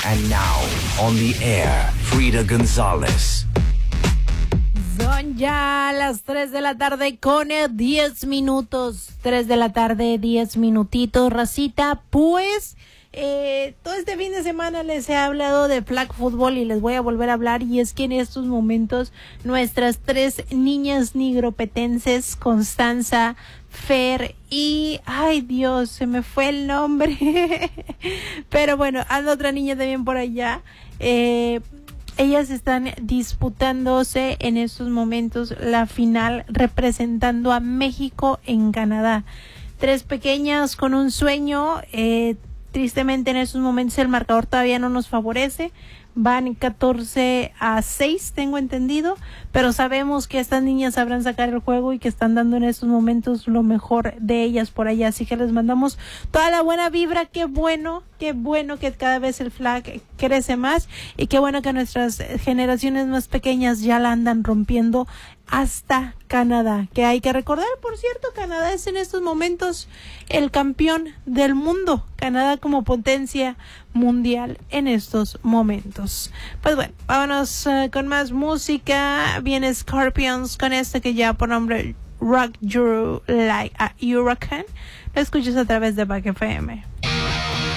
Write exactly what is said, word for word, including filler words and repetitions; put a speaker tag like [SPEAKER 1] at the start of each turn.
[SPEAKER 1] And now, on the air, Frida González.
[SPEAKER 2] Son ya las tres de la tarde con diez minutos. tres de la tarde, diez minutitos, racita. Pues eh, todo este fin de semana les he hablado de flag football y les voy a volver a hablar. Y es que en estos momentos nuestras tres niñas nigropetenses, Constanza, Fer y... ay Dios, se me fue el nombre. Pero bueno, anda otra niña también por allá. Eh... Ellas están disputándose en estos momentos la final representando a México en Canadá. Tres pequeñas con un sueño. Eh, tristemente en estos momentos el marcador todavía no nos favorece. Van catorce a seis, tengo entendido, pero sabemos que estas niñas sabrán sacar el juego y que están dando en estos momentos lo mejor de ellas por allá, así que les mandamos toda la buena vibra. Qué bueno, qué bueno que cada vez el flag crece más y qué bueno que nuestras generaciones más pequeñas ya la andan rompiendo hasta Canadá, que hay que recordar, por cierto, Canadá es en estos momentos el campeón del mundo, Canadá como potencia mundial en estos momentos. Pues bueno, vámonos uh, con más música. Viene Scorpions con este que ya por nombre Rock You Like a Hurricane. Lo escuchas a través de Back F M.